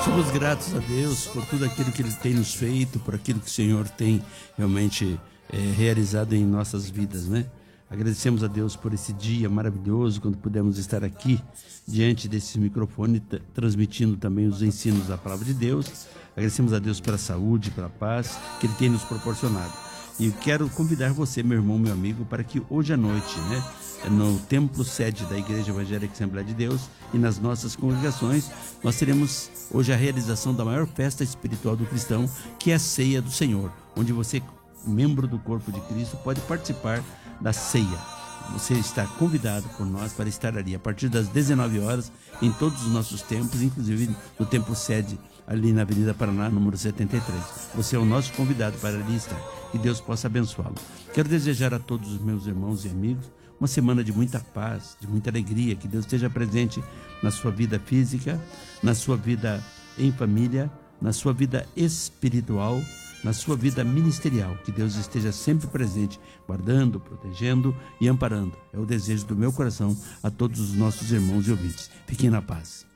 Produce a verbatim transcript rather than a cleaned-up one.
Somos gratos a Deus por tudo aquilo que Ele tem nos feito, por aquilo que o Senhor tem realmente é, realizado em nossas vidas, né? Agradecemos a Deus por esse dia maravilhoso, quando pudemos estar aqui diante desse microfone, t- transmitindo também os ensinos da palavra de Deus. Agradecemos a Deus pela saúde, pela paz que Ele tem nos proporcionado. E quero convidar você, meu irmão, meu amigo, para que hoje à noite, né, no templo sede da Igreja Evangélica Assembleia de Deus e nas nossas congregações, nós teremos hoje a realização da maior festa espiritual do cristão, que é a Ceia do Senhor, onde você, membro do corpo de Cristo, pode participar da ceia. Você está convidado por nós para estar ali a partir das dezenove horas em todos os nossos templos, inclusive no templo sede ali na Avenida Paraná, número setenta e três. Você é o nosso convidado para ali estar. Que Deus possa abençoá-lo. Quero desejar a todos os meus irmãos e amigos uma semana de muita paz, de muita alegria. Que Deus esteja presente na sua vida física, na sua vida em família, na sua vida espiritual, na sua vida ministerial. Que Deus esteja sempre presente, guardando, protegendo e amparando. É o desejo do meu coração a todos os nossos irmãos e ouvintes. Fiquem na paz.